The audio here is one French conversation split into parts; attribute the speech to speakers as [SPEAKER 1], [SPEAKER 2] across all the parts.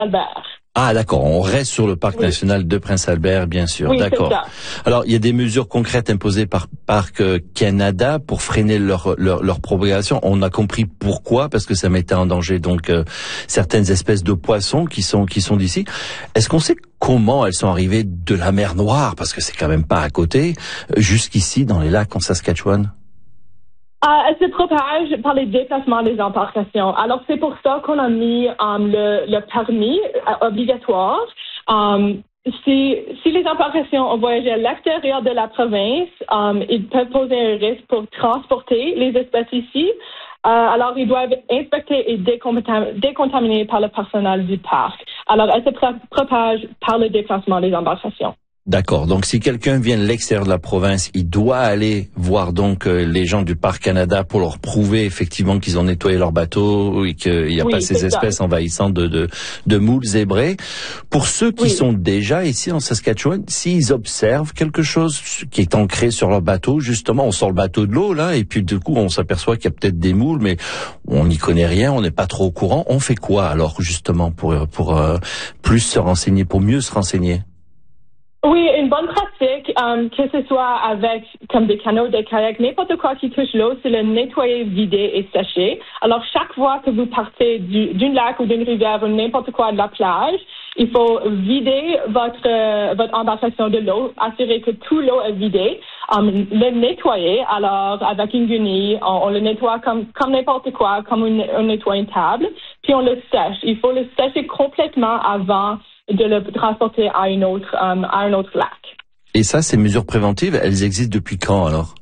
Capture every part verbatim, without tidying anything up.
[SPEAKER 1] Albert.
[SPEAKER 2] Ah d'accord, on reste sur le parc oui. national de Prince Albert, bien sûr.
[SPEAKER 1] Oui,
[SPEAKER 2] d'accord.
[SPEAKER 1] C'est ça.
[SPEAKER 2] Alors il y a des mesures concrètes imposées par Parc Canada pour freiner leur, leur leur propagation. On a compris pourquoi, parce que ça mettait en danger donc euh, certaines espèces de poissons qui sont qui sont d'ici. Est-ce qu'on sait comment elles sont arrivées de la mer Noire, parce que c'est quand même pas à côté, jusqu'ici dans les lacs en Saskatchewan?
[SPEAKER 1] Euh, elle se propage par les déplacements des embarcations. Alors, c'est pour ça qu'on a mis um, le, le permis euh, obligatoire. Um, si, si les embarcations ont voyagé à l'extérieur de la province, um, ils peuvent poser un risque pour transporter les espèces ici. Euh, alors, ils doivent inspecter et décontam- décontaminer par le personnel du parc. Alors, elle se pro- propage par le déplacement des embarcations.
[SPEAKER 2] D'accord. Donc, si quelqu'un vient de l'extérieur de la province, il doit aller voir donc euh, les gens du Parc Canada pour leur prouver effectivement qu'ils ont nettoyé leur bateau et qu'il n'y a
[SPEAKER 1] oui,
[SPEAKER 2] pas ces espèces
[SPEAKER 1] ça.
[SPEAKER 2] envahissantes de, de, de moules zébrées. Pour ceux qui
[SPEAKER 1] oui.
[SPEAKER 2] sont déjà ici en Saskatchewan, s'ils observent quelque chose qui est ancré sur leur bateau, justement, on sort le bateau de l'eau là, et puis du coup, on s'aperçoit qu'il y a peut-être des moules, mais on n'y connaît rien, on n'est pas trop au courant. On fait quoi alors justement pour pour euh, plus se renseigner, pour mieux se renseigner?
[SPEAKER 1] Oui, une bonne pratique, um, que ce soit avec comme des canots, des kayaks, n'importe quoi qui touche l'eau, c'est le nettoyer, vider et sécher. Alors, chaque fois que vous partez du, d'une lac ou d'une rivière ou n'importe quoi de la plage, il faut vider votre euh, votre embarcation de l'eau, assurer que tout l'eau est vidée, um, le nettoyer. Alors, avec une guenille, on, on le nettoie comme comme n'importe quoi, comme une, on nettoie une table, puis on le sèche. Il faut le sécher complètement avant de le transporter à une autre, um, à un autre lac.
[SPEAKER 2] Et ça, ces mesures préventives, elles existent depuis quand alors?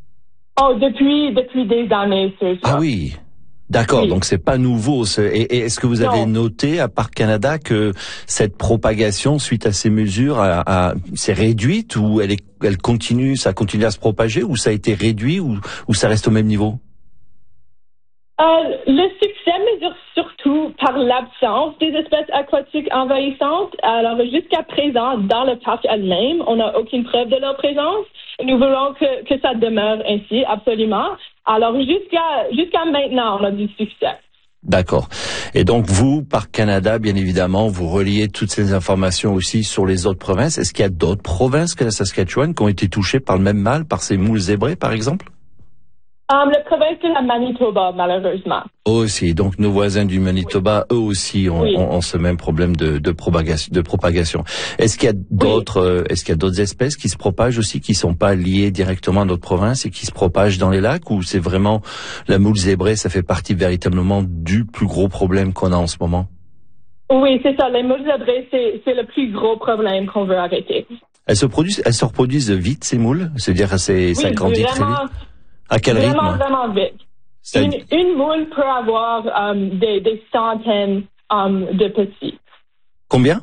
[SPEAKER 1] Oh, depuis depuis des années, c'est ça.
[SPEAKER 2] Ah oui, d'accord. Oui. Donc c'est pas nouveau. Et, et est-ce que vous avez non. noté à Parc Canada que cette propagation suite à ces mesures a, a, s'est réduite ou elle est, elle continue, ça continue à se propager ou ça a été réduit ou, ou ça reste au même niveau?
[SPEAKER 1] Euh, le succès mesure surtout par l'absence des espèces aquatiques envahissantes. Alors, jusqu'à présent, dans le parc elle-même, on n'a aucune preuve de leur présence. Nous voulons que, que ça demeure ainsi, absolument. Alors, jusqu'à, jusqu'à maintenant, on a du succès.
[SPEAKER 2] D'accord. Et donc, vous, Parc Canada, bien évidemment, vous reliez toutes ces informations aussi sur les autres provinces. Est-ce qu'il y a d'autres provinces que la Saskatchewan qui ont été touchées par le même mal, par ces moules zébrées, par exemple?
[SPEAKER 1] Um, le province de la Manitoba, malheureusement.
[SPEAKER 2] Aussi, donc nos voisins du Manitoba, oui. eux aussi, ont, oui. ont, ont ce même problème de, de, propagation, de propagation. Est-ce qu'il y a d'autres, oui. euh, est-ce qu'il y a d'autres espèces qui se propagent aussi, qui sont pas liées directement à notre province et qui se propagent dans les lacs, ou c'est vraiment la moule zébrée, ça fait partie véritablement du plus gros problème qu'on a en ce moment?
[SPEAKER 1] Oui, c'est ça. Les moules zébrées, c'est, c'est le plus gros problème qu'on veut arrêter.
[SPEAKER 2] Elles se produisent, elles se reproduisent vite, ces moules? C'est-à-dire, c'est,
[SPEAKER 1] oui,
[SPEAKER 2] ça grandit très vite? À quel
[SPEAKER 1] vraiment,
[SPEAKER 2] rythme?
[SPEAKER 1] Vraiment, vraiment vite. Une, une moule peut avoir um, des, des centaines um, de petits.
[SPEAKER 2] Combien?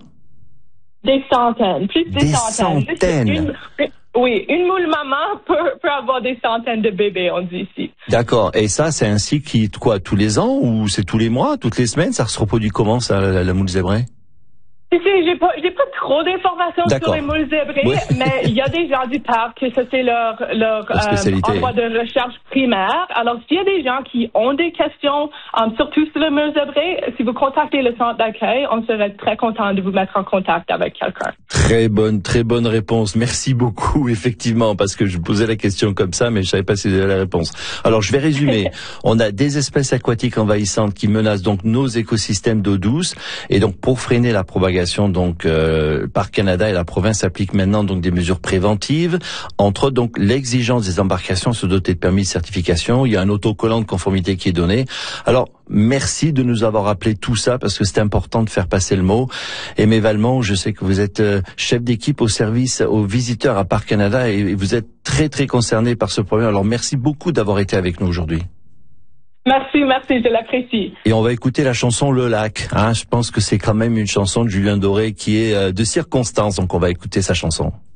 [SPEAKER 1] Des centaines, plus des,
[SPEAKER 2] des
[SPEAKER 1] centaines.
[SPEAKER 2] centaines.
[SPEAKER 1] Une, oui, une moule maman peut, peut avoir des centaines de bébés, on dit ici.
[SPEAKER 2] D'accord. Et ça, c'est un cycle qui, quoi, tous les ans ou c'est tous les mois, toutes les semaines? Ça se reproduit comment, ça, la, la moule zébrée?
[SPEAKER 1] Tu sais, j'ai pas, j'ai pas trop d'informations
[SPEAKER 2] D'accord.
[SPEAKER 1] sur les moules zébrées, oui. Mais il y a des gens du parc que ça c'est leur, leur euh, endroit de recherche primaire. Alors, s'il y a des gens qui ont des questions, um, surtout sur les moules zébrées, si vous contactez le centre d'accueil, on serait très content de vous mettre en contact avec quelqu'un.
[SPEAKER 2] Très bonne, très bonne réponse. Merci beaucoup, effectivement, parce que je posais la question comme ça, mais je savais pas si c'était la réponse. Alors, je vais résumer. On a des espèces aquatiques envahissantes qui menacent donc nos écosystèmes d'eau douce, et donc pour freiner la propagation, donc euh, Parc Canada et la province appliquent maintenant donc des mesures préventives, entre autres donc l'exigence des embarcations se doter de permis de certification. Il y a un autocollant de conformité qui est donné. Alors merci de nous avoir rappelé tout ça parce que c'est important de faire passer le mot. Aimé Valmont, je sais que vous êtes euh, chef d'équipe au service aux visiteurs à Parc Canada et vous êtes très très concerné par ce problème. Alors merci beaucoup d'avoir été avec nous aujourd'hui.
[SPEAKER 1] Merci, merci, je l'apprécie.
[SPEAKER 2] Et on va écouter la chanson Le Lac. Hein, je pense que c'est quand même une chanson de Julien Doré qui est euh, de circonstance, donc on va écouter sa chanson.